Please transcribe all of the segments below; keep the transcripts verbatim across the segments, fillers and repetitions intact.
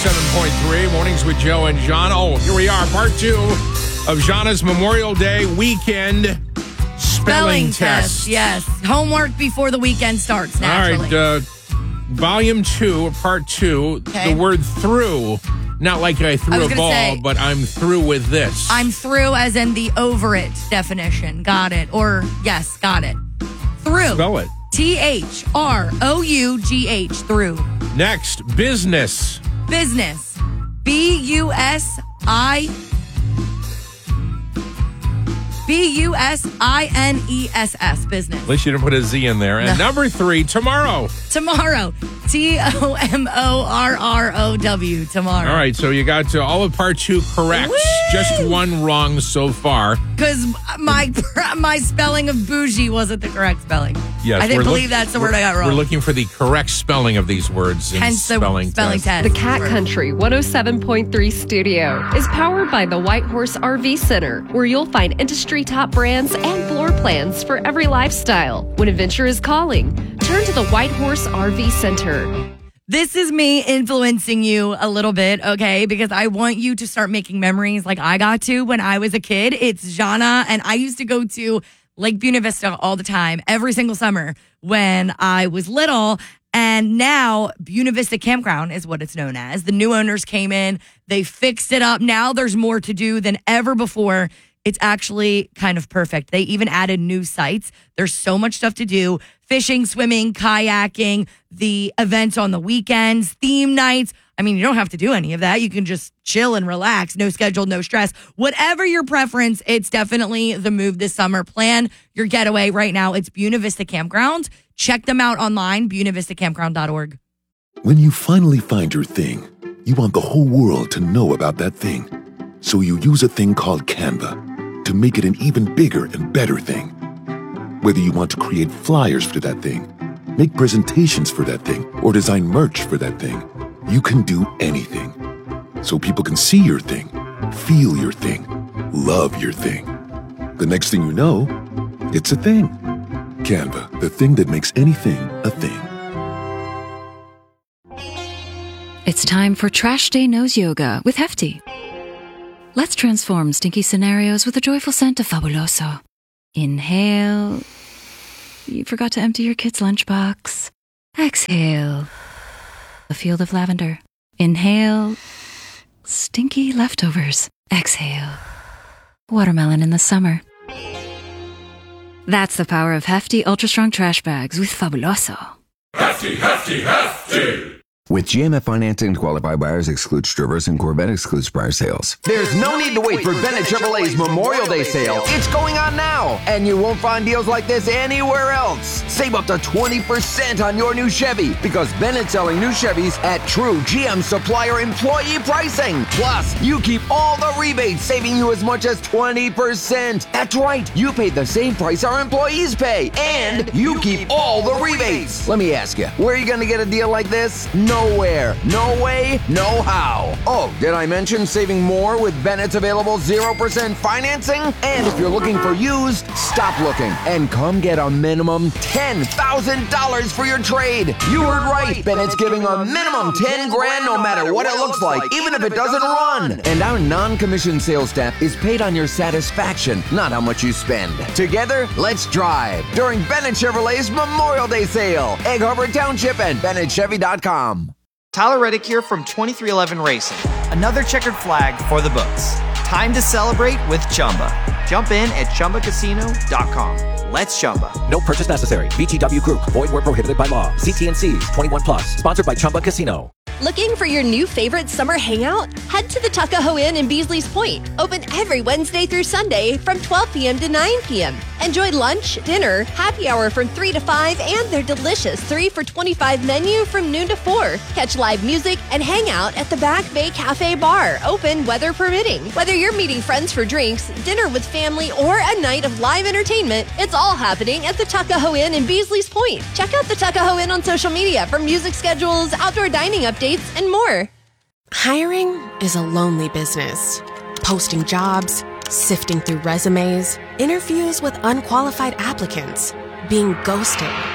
seven point three, Mornings with Joe and John. Oh, here we are, part two of Jana's Memorial Day weekend spelling, Spelling test. test, yes. Homework before the weekend starts, naturally. All right, uh, volume two, part two, Okay. the word through. Not like I I threw was a gonna ball, say- but I'm through with this. I'm through as in the over it definition. Got it. Or, yes, got it. Through. Spell it. T H R O U G H, through. Next, business. Business. B U S I B U S I N E S S, business. At least you didn't put a Z in there. And No. number three, tomorrow. Tomorrow. T O M O R R O W, tomorrow. All right, so you got uh, all of part two correct. Woo! Just one wrong so far. Because my my spelling of bougie wasn't the correct spelling. Yes, I didn't we're believe look- that's the word I got We're wrong. looking for the correct spelling of these words in Hence the spelling, spelling test. test. The Cat Country one oh seven point three studio is powered by the White Horse R V Center, where you'll find industry top brands and floor plans for every lifestyle. When adventure is calling, turn to the White Horse R V Center. This is me influencing you a little bit, okay? Because I want you to start making memories like I got to when I was a kid. It's Jana, and I used to go to Lake Buena Vista all the time, every single summer when I was little. And now Buena Vista Campground is what it's known as. The new owners came in, they fixed it up. Now there's more to do than ever before. It's actually kind of perfect. They even added new sites. There's so much stuff to do. Fishing, swimming, kayaking, the events on the weekends, theme nights. I mean, you don't have to do any of that. You can just chill and relax. No schedule, no stress. Whatever your preference, it's definitely the move this summer. Plan your getaway right now. It's Buena Vista Campground. Check them out online, buena vista campground dot org. When you finally find your thing, you want the whole world to know about that thing. So you use a thing called Canva to make it an even bigger and better thing. Whether you want to create flyers for that thing, make presentations for that thing, or design merch for that thing, you can do anything. So people can see your thing, feel your thing, love your thing. The next thing you know, it's a thing. Canva, the thing that makes anything a thing. It's time for Trash Day Nose Yoga with Hefty. Let's transform stinky scenarios with a joyful scent of Fabuloso. Inhale. You forgot to empty your kid's lunchbox. Exhale. A field of lavender. Inhale. Stinky leftovers. Exhale. Watermelon in the summer. That's the power of Hefty Ultra Strong Trash Bags with Fabuloso. Hefty, hefty, hefty! With G M F financing, qualified buyers excludes Traverse and Corvette excludes prior sales. There's no need to wait for Bennett Chevrolet's Memorial Day sale. It's going on now, and you won't find deals like this anywhere else. Save up to twenty percent on your new Chevy because Bennett's selling new Chevys at true G M supplier employee pricing. Plus, you keep all the rebates, saving you as much as twenty percent. That's right, you pay the same price our employees pay, and you keep all the rebates. Let me ask you, where are you going to get a deal like this? Nowhere. No way, no how. Oh, did I mention saving more with Bennett's available zero percent financing? And if you're looking for used, stop looking and come get a minimum ten thousand dollars for your trade. You heard right. Bennett's giving a minimum ten grand no matter what it looks like, even if it doesn't run. And our non-commissioned sales staff is paid on your satisfaction, not how much you spend. Together, let's drive during Bennett Chevrolet's Memorial Day sale. Egg Harbor Township and Bennett Chevy dot com. Tyler Reddick here from twenty-three eleven Racing. Another checkered flag for the books. Time to celebrate with Chumba. Jump in at chumba casino dot com. Let's Chumba. No purchase necessary. V G W Group. Void where prohibited by law. C T and C's. twenty-one plus. Sponsored by Chumba Casino. Looking for your new favorite summer hangout? Head to the Tuckahoe Inn in Beasley's Point. Open every Wednesday through Sunday from twelve p.m. to nine p.m. Enjoy lunch, dinner, happy hour from three to five, and their delicious three for twenty-five menu from noon to four. Catch live music and hang out at the Back Bay Cafe Bar, open weather permitting. Whether you're meeting friends for drinks, dinner with family, or a night of live entertainment, it's all happening at the Tuckahoe Inn in Beasley's Point. Check out the Tuckahoe Inn on social media for music schedules, outdoor dining updates, and more. Hiring is a lonely business. Posting jobs, sifting through resumes, interviews with unqualified applicants, being ghosted.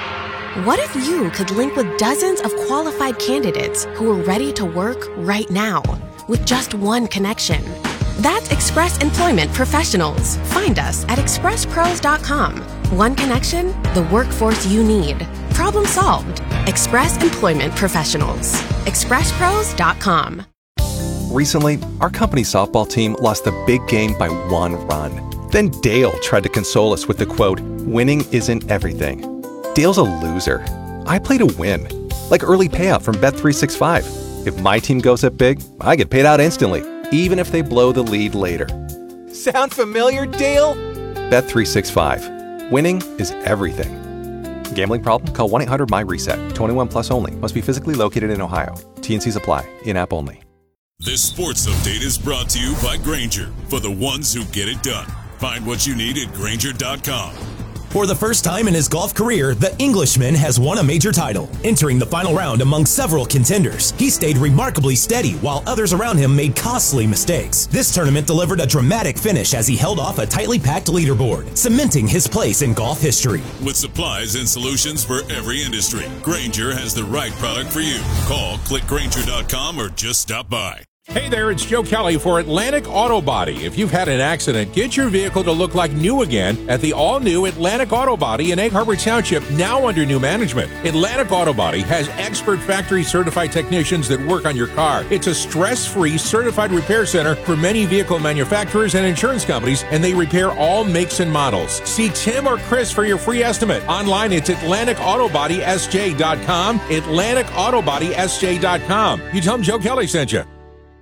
What if you could link with dozens of qualified candidates who are ready to work right now with just one connection? That's Express Employment Professionals. Find us at express pros dot com. One connection, the workforce you need. Problem solved. Express Employment Professionals. express pros dot com. Recently, our company softball team lost the big game by one run. Then Dale tried to console us with the quote, "Winning isn't everything." Dale's a loser. I play to win. Like early payout from Bet three sixty-five. If my team goes up big, I get paid out instantly, even if they blow the lead later. Sound familiar, Dale? Bet three sixty-five. Winning is everything. Gambling problem? Call one eight hundred M Y reset. twenty-one plus only. Must be physically located in Ohio. T and Cs apply. In-app only. This sports update is brought to you by Grainger, for the ones who get it done. Find what you need at Grainger dot com. For the first time in his golf career, the Englishman has won a major title. Entering the final round among several contenders, he stayed remarkably steady while others around him made costly mistakes. This tournament delivered a dramatic finish as he held off a tightly packed leaderboard, cementing his place in golf history. With supplies and solutions for every industry, Grainger has the right product for you. Call, click Grainger dot com, or just stop by. Hey there, it's Joe Kelly for Atlantic Auto Body. If you've had an accident, get your vehicle to look like new again at the all-new Atlantic Auto Body in Egg Harbor Township, now under new management. Atlantic Auto Body has expert factory-certified technicians that work on your car. It's a stress-free certified repair center for many vehicle manufacturers and insurance companies, and they repair all makes and models. See Tim or Chris for your free estimate. Online, it's Atlantic Auto Body S J dot com, Atlantic Auto Body S J dot com. You tell them Joe Kelly sent you.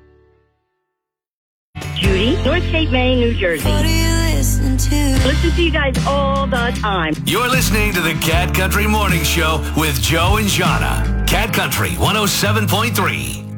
Judy, North Cape, Maine, New Jersey. What do you listen to? Listen to you guys all the time. You're listening to the Cat Country Morning Show with Joe and Jana. Cat Country one oh seven point three.